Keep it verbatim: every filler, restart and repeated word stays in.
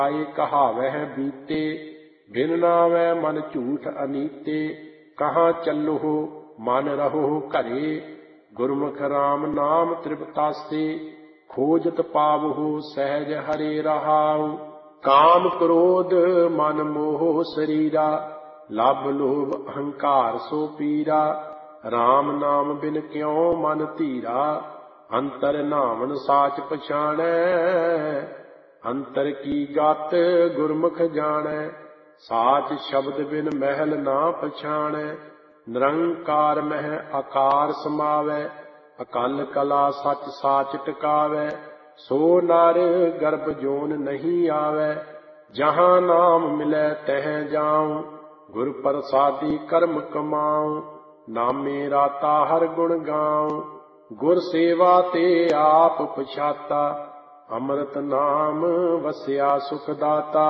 ਆਏ ਕਹਾਵਹਿ ਬੀਤੇ, ਬਿਨ ਨਾਵੈ ਮਨ ਝੂਠ ਅਨੀਤੇ। ਕਹਾਂ ਚੱਲੋ ਮਨ ਰਹੋ ਘਰੇ, ਗੁਰਮੁਖ ਰਾਮ ਨਾਮ ਤ੍ਰਿਪਤਾਸੇ। ਖੋਜਤ ਪਾਵਹੁ ਸਹਿਜ ਹਰੇ ਰਹਾਉ, ਕਾਮ ਕ੍ਰੋਧ ਮਨ ਮੋਹ ਸਰੀਰਾ। ਲਭ ਲੋਭ ਅਹੰਕਾਰ ਸੋ ਪੀਰਾ, ਰਾਮ ਨਾਮ ਬਿਨ ਕਿਉ ਮਨ ਧੀਰਾ। ਅੰਤਰ ਨਾਵਨ ਸਾਚ ਪਛਾਣੈ, ਅੰਤਰ ਕੀ ਗਤ ਗੁਰਮੁਖ ਜਾਣੈ। ਸਾਚ ਸ਼ਬਦ ਬਿਨ ਮਹਿਲ ਨਾ ਪਛਾਣੈ, ਨਿਰੰਕਾਰ ਮਹਿ ਆਕਾਰ ਸਮਾਵੈ। ਅਕਲ ਕਲਾ ਸਚ ਸਾਚ ਟਿਕਾਵੈ, ਸੋ ਨਰ ਗਰਭ ਜੋਨ ਨਹੀਂ ਆਵੈ। ਜਹਾਂ ਨਾਮ ਮਿਲੈ ਤਹਿ ਜਾਉ, ਗੁਰ ਪ੍ਰਸਾਦੀ ਕਰਮ ਕਮਾਉ। ਨਾਮੇ ਰਾਤਾ ਹਰ ਗੁਣ ਗਾਉ, ਗੁਰ ਸੇਵਾ ਤੇ ਆਪ ਪਛਾਤਾ। ਅੰਮ੍ਰਿਤ ਨਾਮ ਵਸਿਆ ਸੁਖ ਦਾਤਾ,